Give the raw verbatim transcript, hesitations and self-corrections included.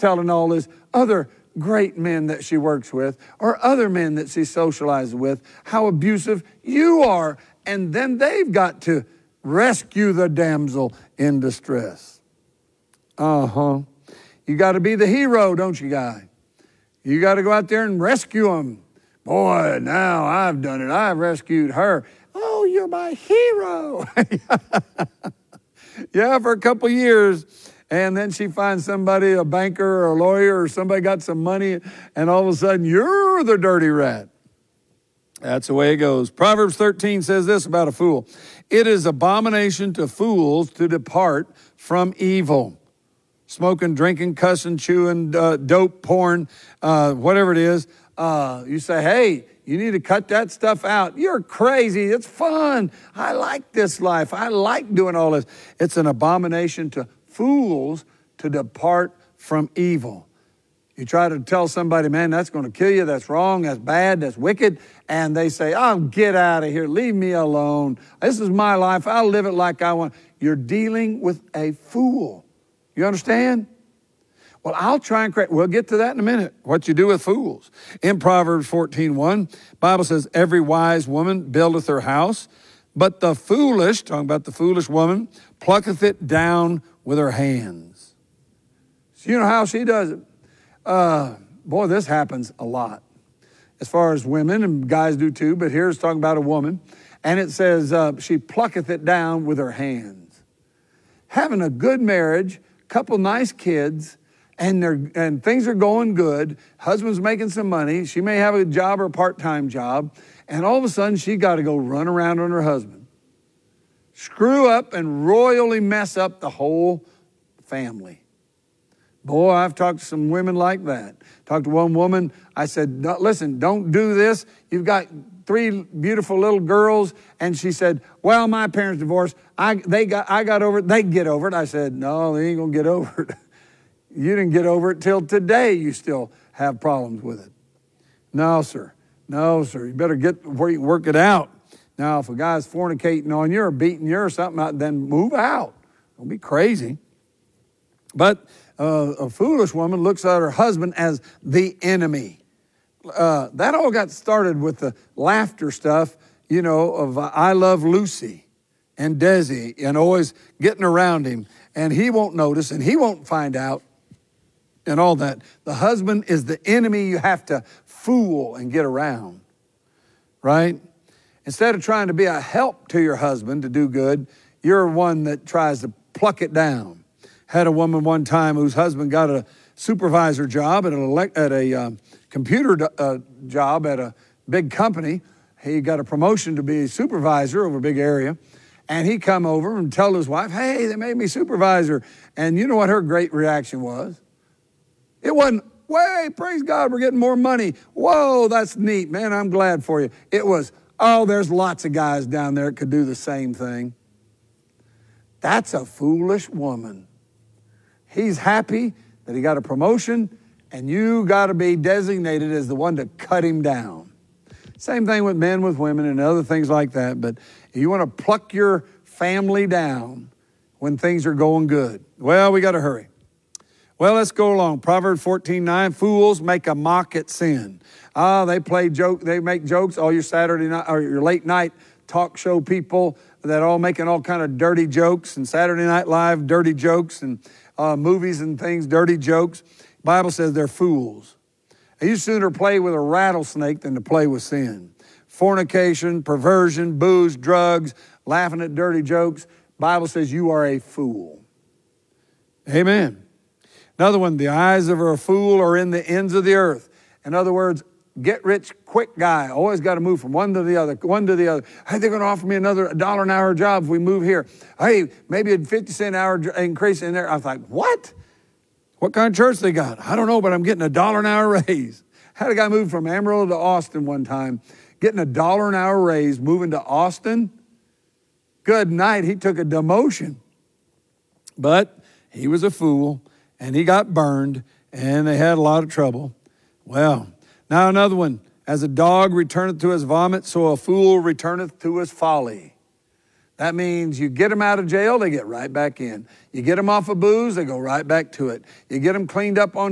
telling all this other great men that she works with or other men that she socializes with how abusive you are. And then they've got to rescue the damsel in distress. Uh-huh. You got to be the hero, don't you, guy? You got to go out there and rescue them. Boy, now I've done it. I've rescued her. Oh, you're my hero. Yeah, for a couple years. And then she finds somebody, a banker or a lawyer or somebody got some money, and all of a sudden you're the dirty rat. That's the way it goes. Proverbs thirteen says this about a fool. It is abomination to fools to depart from evil. Smoking, drinking, cussing, chewing, uh, dope, porn, uh, whatever it is. Uh, you say, hey, you need to cut that stuff out. You're crazy. It's fun. I like this life. I like doing all this. It's an abomination to fools to depart from evil. You try to tell somebody, man, that's going to kill you. That's wrong. That's bad. That's wicked. And they say, oh, get out of here. Leave me alone. This is my life. I'll live it like I want. You're dealing with a fool. You understand? Well, I'll try and correct. We'll get to that in a minute. What you do with fools. In Proverbs fourteen one, Bible says, every wise woman buildeth her house, but the foolish, talking about the foolish woman, plucketh it down with her hands. So you know how she does it? Uh, boy, this happens a lot. As far as women, and guys do too, but here's talking about a woman. And it says, uh, she plucketh it down with her hands. Having a good marriage, couple nice kids, and they're and things are going good. Husband's making some money. She may have a job or a part-time job. And all of a sudden, she got to go run around on her husband. Screw up and royally mess up the whole family. Boy, I've talked to some women like that. Talked to one woman. I said, no, listen, don't do this. You've got three beautiful little girls. And she said, well, my parents divorced. I, they got, I got over it. They get over it. I said, no, they ain't going to get over it. You didn't get over it till today. You still have problems with it. No, sir. No, sir. You better get where you work it out. Now, if a guy's fornicating on you or beating you or something, then move out. Don't be crazy. But uh, a foolish woman looks at her husband as the enemy. Uh, that all got started with the laughter stuff, you know, of uh, I Love Lucy and Desi and always getting around him. And he won't notice and he won't find out and all that. The husband is the enemy you have to fool and get around, right? Instead of trying to be a help to your husband to do good, you're one that tries to pluck it down. Had a woman one time whose husband got a supervisor job at, an elect, at a um, computer uh, job at a big company. He got a promotion to be a supervisor over a big area. And he come over and tell his wife, hey, they made me supervisor. And you know what her great reaction was? It wasn't, way, praise God, we're getting more money. Whoa, that's neat, man, I'm glad for you. It was, oh, there's lots of guys down there that could do the same thing. That's a foolish woman. He's happy that he got a promotion, and you got to be designated as the one to cut him down. Same thing with men, with women, and other things like that. But you want to pluck your family down when things are going good. Well, we got to hurry. Well, let's go along. Proverbs fourteen nine, fools make a mock at sin. Ah, they play joke, they make jokes. All your Saturday night or your late night talk show people that all making all kind of dirty jokes, and Saturday Night Live dirty jokes, and uh, movies and things, dirty jokes. Bible says they're fools. You sooner play with a rattlesnake than to play with sin. Fornication, perversion, booze, drugs, laughing at dirty jokes. Bible says you are a fool. Amen. Another one, the eyes of a fool are in the ends of the earth. In other words, get rich quick guy. Always got to move from one to the other, one to the other. Hey, they're going to offer me another a dollar an hour job if we move here. Hey, maybe a fifty cent an hour increase in there. I was like, what? What kind of church they got? I don't know, but I'm getting a dollar an hour raise. Had a guy move from Amarillo to Austin one time, getting a dollar an hour raise, moving to Austin. Good night. He took a demotion. But he was a fool, and he got burned, and they had a lot of trouble. Well, now another one. As a dog returneth to his vomit, so a fool returneth to his folly. That means you get them out of jail, they get right back in. You get them off of booze, they go right back to it. You get them cleaned up on